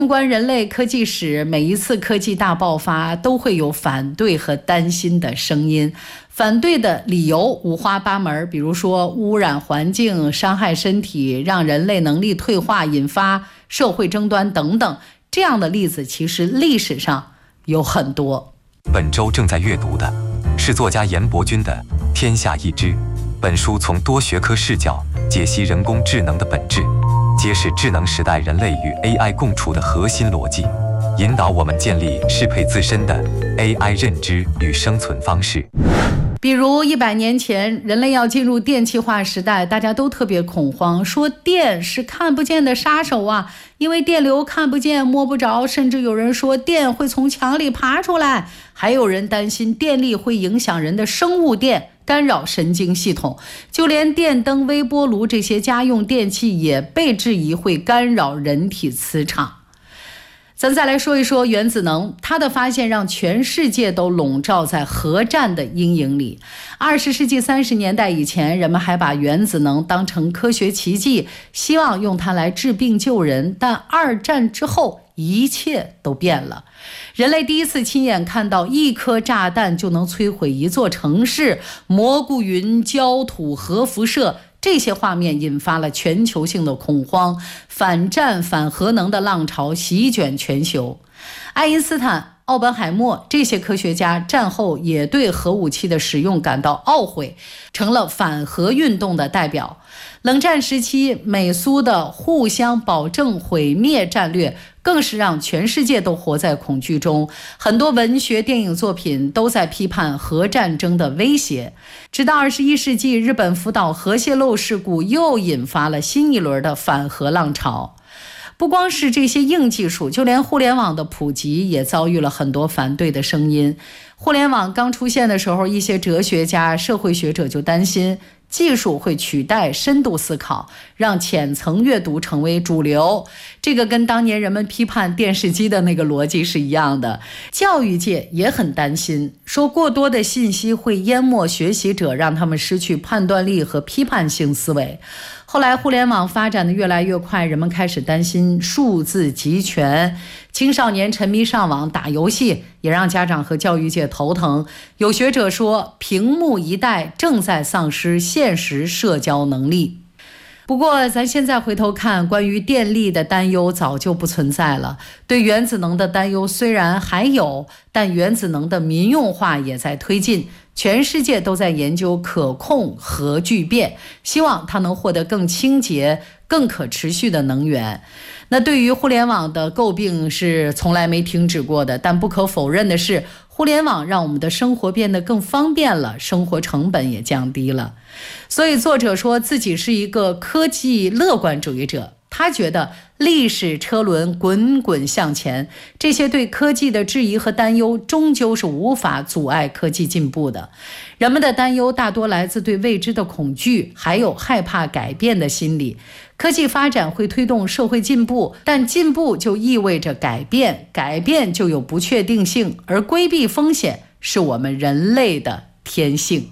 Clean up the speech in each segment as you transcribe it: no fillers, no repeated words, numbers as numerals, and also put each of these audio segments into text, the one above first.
纵观人类科技史，每一次科技大爆发都会有反对和担心的声音。反对的理由五花八门，比如说污染环境、伤害身体、让人类能力退化、引发社会争端等等，这样的例子其实历史上有很多。 本周正在阅读的是作家严伯钧的《天下一知》。本书从多学科视角解析人工智能的本质，揭示智能时代人类与 AI 共处的核心逻辑，引导我们建立适配自身的 AI 认知与生存方式。 比如100年前，人类要进入电气化时代，大家都特别恐慌，说电是看不见的杀手啊，因为电流看不见摸不着，甚至有人说电会从墙里爬出来，还有人担心电力会影响人的生物电，干扰神经系统，就连电灯、微波炉这些家用电器也被质疑会干扰人体磁场。咱再来说一说原子能，它的发现让全世界都笼罩在核战的阴影里。20世纪30年代以前，人们还把原子能当成科学奇迹，希望用它来治病救人。但二战之后，一切都变了。人类第一次亲眼看到一颗炸弹就能摧毁一座城市，蘑菇云、焦土、核辐射，这些画面引发了全球性的恐慌，反战反核能的浪潮席卷全球。爱因斯坦、奥本海默这些科学家战后也对核武器的使用感到懊悔，成了反核运动的代表。冷战时期，美苏的互相保证毁灭战略更是让全世界都活在恐惧中，很多文学电影作品都在批判核战争的威胁。直到21世纪，日本福岛核泄漏事故又引发了新一轮的反核浪潮。不光是这些硬技术，就连互联网的普及也遭遇了很多反对的声音。互联网刚出现的时候，一些哲学家、社会学者就担心技术会取代深度思考，让浅层阅读成为主流。这个跟当年人们批判电视机的那个逻辑是一样的。教育界也很担心，说过多的信息会淹没学习者，让他们失去判断力和批判性思维。后来互联网发展的越来越快，人们开始担心数字集权，青少年沉迷上网打游戏，也让家长和教育界头疼。有学者说，屏幕一代正在丧失现实社交能力。不过咱现在回头看，关于电力的担忧早就不存在了。对原子能的担忧虽然还有，但原子能的民用化也在推进，全世界都在研究可控核聚变，希望它能获得更清洁、更可持续的能源。那对于互联网的诟病是从来没停止过的，但不可否认的是，互联网让我们的生活变得更方便了，生活成本也降低了。所以作者说自己是一个科技乐观主义者，他觉得历史车轮滚滚向前，这些对科技的质疑和担忧终究是无法阻碍科技进步的。人们的担忧大多来自对未知的恐惧，还有害怕改变的心理。科技发展会推动社会进步，但进步就意味着改变，改变就有不确定性，而规避风险是我们人类的天性。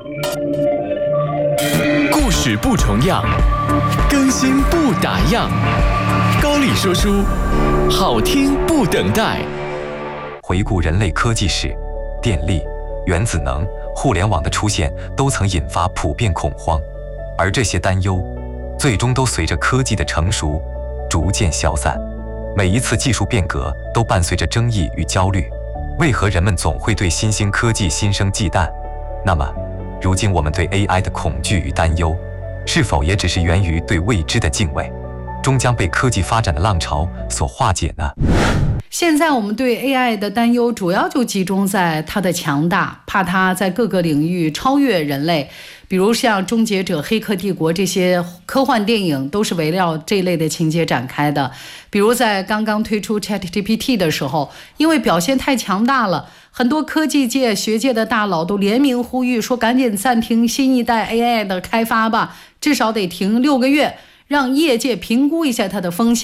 故事不重样，更新不打烊。高力说书，好听不等待。 回顾人类科技史，电力、原子能、互联网的出现都曾引发普遍恐慌，而这些担忧最终都随着科技的成熟逐渐消散。每一次技术变革都伴随着争议与焦虑，为何人们总会对新兴科技心生忌惮？那么如今我们对 AI 的恐惧与担忧，是否也只是源于对未知的敬畏，终将被科技发展的浪潮所化解呢？ 现在我们对 AI 的担忧主要就集中在它的强大，怕它在各个领域超越人类。比如像《终结者》《黑客帝国》这些科幻电影都是围绕这类的情节展开的。比如在刚刚推出 ChatGPT 的时候，因为表现太强大了，很多科技界、学界的大佬都联名呼吁说，赶紧暂停新一代 AI 的开发吧，至少得停6个月，让业界评估一下它的风险。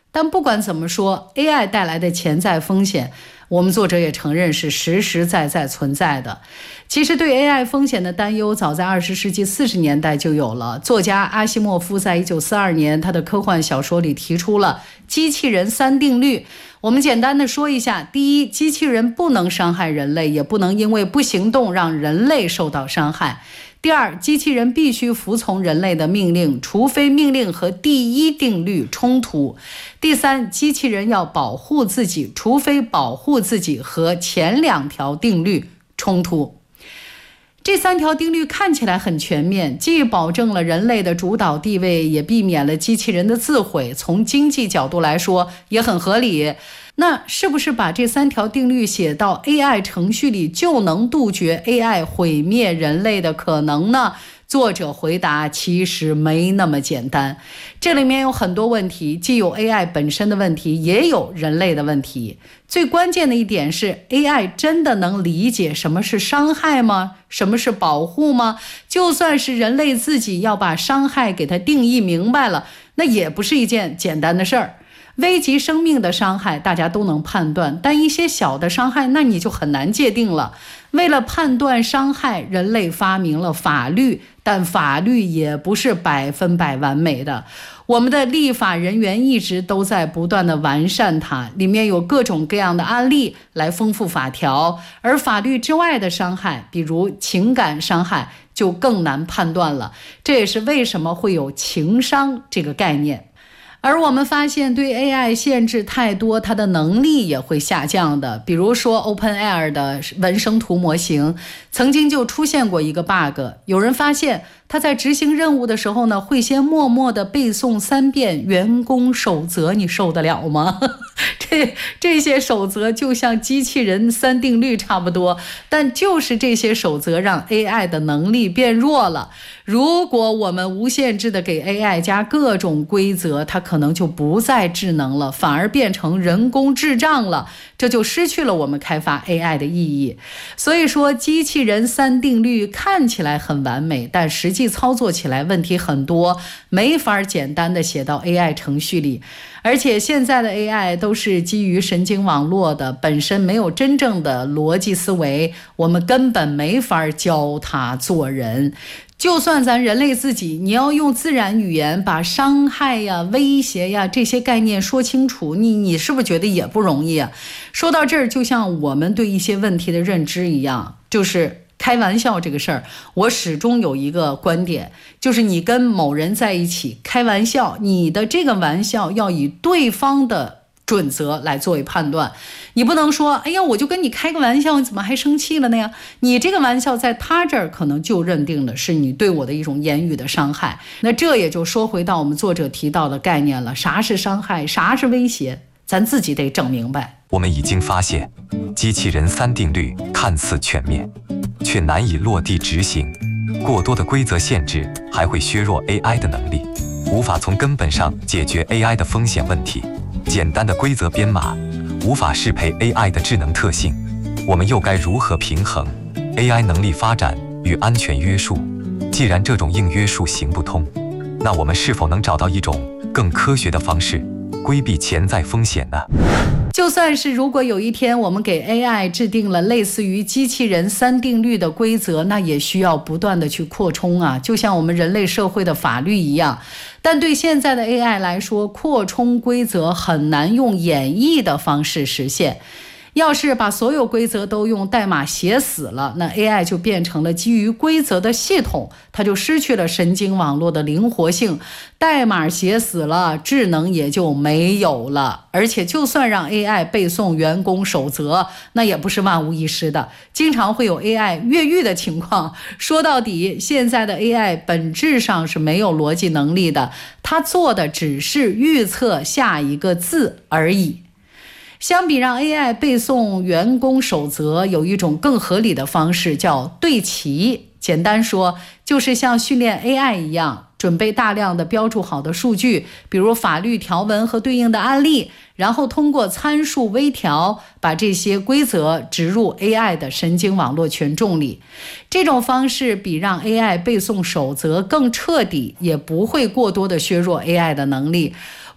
但不管怎么说 ，AI 带来的潜在风险，我们作者也承认是实实在在存在的。其实对 AI 风险的担忧，早在20世纪40年代就有了。作家阿西莫夫在1942年他的科幻小说里提出了机器人3定律。我们简单的说一下：第一，机器人不能伤害人类，也不能因为不行动让人类受到伤害。第二，机器人必须服从人类的命令，除非命令和第一定律冲突。第三，机器人要保护自己，除非保护自己和前2条定律冲突。这3条定律看起来很全面，既保证了人类的主导地位，也避免了机器人的自毁。从经济角度来说，也很合理。那是不是把这3条定律写到 AI 程序里，就能杜绝 AI 毁灭人类的可能呢？作者回答，其实没那么简单。这里面有很多问题，既有 AI 本身的问题，也有人类的问题。最关键的一点是 AI 真的能理解什么是伤害吗？什么是保护吗？就算是人类自己要把伤害给它定义明白了，那也不是一件简单的事儿。危及生命的伤害大家都能判断，但一些小的伤害那你就很难界定了。为了判断伤害，人类发明了法律，但法律也不是100%完美的。我们的立法人员一直都在不断的完善它，里面有各种各样的案例来丰富法条，而法律之外的伤害，比如情感伤害，就更难判断了。这也是为什么会有情商这个概念。而我们发现对 AI 限制太多，它的能力也会下降的。比如说 OpenAI 的文生图模型曾经就出现过一个 bug， 有人发现它在执行任务的时候呢，会先默默地背诵3遍员工守则，你受得了吗？这些守则就像机器人3定律差不多，但就是这些守则让 AI 的能力变弱了。如果我们无限制的给 AI 加各种规则，它可能就不再智能了，反而变成人工智障了，这就失去了我们开发 AI 的意义。所以说，机器人3定律看起来很完美，但实际操作起来问题很多，没法简单的写到 AI 程序里。而且现在的 AI 都是基于神经网络的，本身没有真正的逻辑思维，我们根本没法教它做人。就算咱人类自己，你要用自然语言把伤害呀、威胁呀这些概念说清楚，你是不是觉得也不容易啊？说到这儿，就像我们对一些问题的认知一样，就是开玩笑这个事儿，我始终有一个观点，就是你跟某人在一起开玩笑，你的这个玩笑要以对方的准则来作为判断。你不能说，哎呀，我就跟你开个玩笑，你怎么还生气了呢呀？你这个玩笑在他这儿可能就认定的是你对我的一种言语的伤害。那这也就说回到我们作者提到的概念了，啥是伤害，啥是威胁，咱自己得整明白。 我们已经发现，机器人3定律看似全面，却难以落地执行。过多的规则限制还会削弱 AI 的能力，无法从根本上解决 AI 的风险问题。简单的规则编码无法适配 AI 的智能特性，我们又该如何平衡 AI 能力发展与安全约束？既然这种硬约束行不通，那我们是否能找到一种更科学的方式规避潜在风险呢？ 就算是如果有一天我们给 AI 制定了类似于机器人3定律的规则，那也需要不断的去扩充啊，就像我们人类社会的法律一样。但对现在的 AI 来说，扩充规则很难用演绎的方式实现。要是把所有规则都用代码写死了，那 AI 就变成了基于规则的系统，它就失去了神经网络的灵活性。代码写死了，智能也就没有了。而且就算让 AI 背诵员工守则，那也不是万无一失的，经常会有 AI 越狱的情况。说到底，现在的 AI 本质上是没有逻辑能力的，它做的只是预测下一个字而已。相比让 AI 背诵员工守则，有一种更合理的方式叫对齐。简单说，就是像训练 AI 一样，准备大量的标注好的数据，比如法律条文和对应的案例，然后通过参数微调，把这些规则植入 AI 的神经网络权重里。这种方式比让 AI 背诵守则更彻底，也不会过多的削弱 AI 的能力。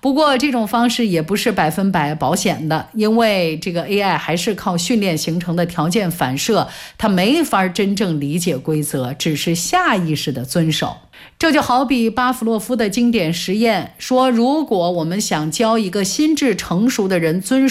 不过这种方式也不是100%保险的，因为这个 AI 还是靠训练形成的条件反射，它没法真正理解规则，只是下意识的遵守。这就好比巴甫洛夫的经典实验，说如果我们想教一个心智成熟的人遵守